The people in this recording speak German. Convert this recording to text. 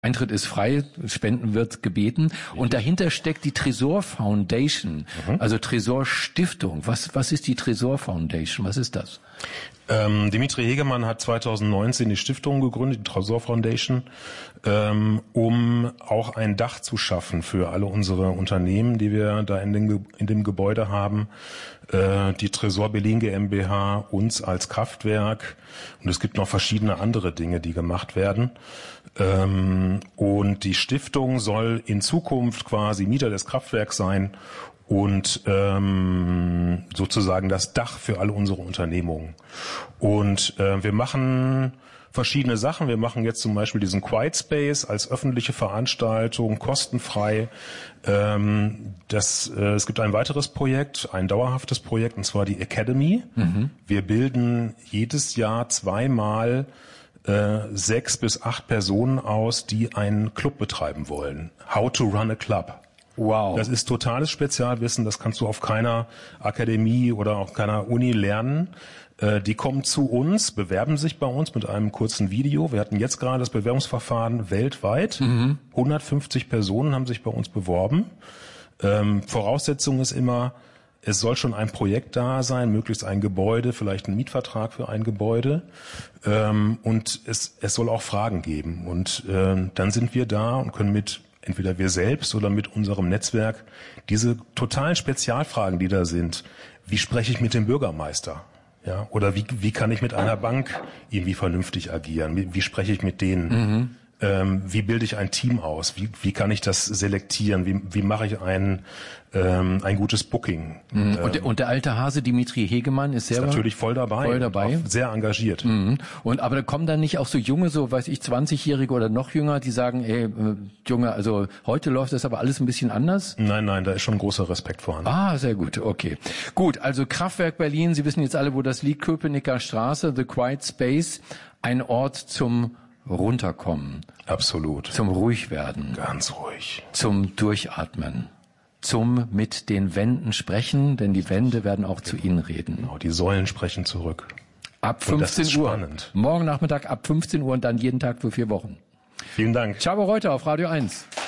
Eintritt ist frei, Spenden wird gebeten. Und dahinter steckt die Tresor Foundation, also Tresor Stiftung. Was ist die Tresor Foundation? Was ist das? Dimitri Hegemann hat 2019 die Stiftung gegründet, die Tresor Foundation, um auch ein Dach zu schaffen für alle unsere Unternehmen, die wir da in dem Gebäude haben. Die Tresor Berlin GmbH, uns als Kraftwerk, und es gibt noch verschiedene andere Dinge, die gemacht werden. Und die Stiftung soll in Zukunft quasi Mieter des Kraftwerks sein und sozusagen das Dach für alle unsere Unternehmungen. Und wir machen verschiedene Sachen. Wir machen jetzt zum Beispiel diesen Quiet Space als öffentliche Veranstaltung, kostenfrei. Es gibt ein weiteres Projekt, ein dauerhaftes Projekt, und zwar die Academy. Wir bilden jedes Jahr zweimal 6 bis 8 Personen aus, die einen Club betreiben wollen. How to run a club. Wow. Das ist totales Spezialwissen, das kannst du auf keiner Akademie oder auf keiner Uni lernen. Die kommen zu uns, bewerben sich bei uns mit einem kurzen Video. Wir hatten jetzt gerade das Bewerbungsverfahren weltweit. 150 Personen haben sich bei uns beworben. Voraussetzung ist immer, es soll schon ein Projekt da sein, möglichst ein Gebäude, vielleicht ein Mietvertrag für ein Gebäude. Und es soll auch Fragen geben. Und dann sind wir da und können mit entweder wir selbst oder mit unserem Netzwerk diese totalen Spezialfragen, die da sind. Wie spreche ich mit dem Bürgermeister? Ja, oder wie kann ich mit einer Bank irgendwie vernünftig agieren? Wie spreche ich mit denen? Wie bilde ich ein Team aus? Wie kann ich das selektieren? Wie mache ich ein gutes Booking? Und der alte Hase Dimitri Hegemann ist selber natürlich voll dabei. Auch sehr engagiert. Aber da kommen dann nicht auch so junge, so weiß ich, 20-Jährige oder noch jünger, die sagen, ey, Junge, also heute läuft das aber alles ein bisschen anders? Nein, da ist schon großer Respekt vorhanden. Ah, sehr gut, okay. Gut, also Kraftwerk Berlin, Sie wissen jetzt alle, wo das liegt, Köpenicker Straße, The Quiet Space, ein Ort zum Runterkommen. Absolut. Zum Ruhigwerden. Ganz ruhig. Zum Durchatmen. Zum mit den Wänden sprechen, denn die Wände werden auch zu Ihnen reden. Genau, die Säulen sprechen zurück. Ab 15 Uhr. Spannend. Morgen Nachmittag ab 15 Uhr und dann jeden Tag für 4 Wochen. Vielen Dank. Csaba Reuter auf Radio 1.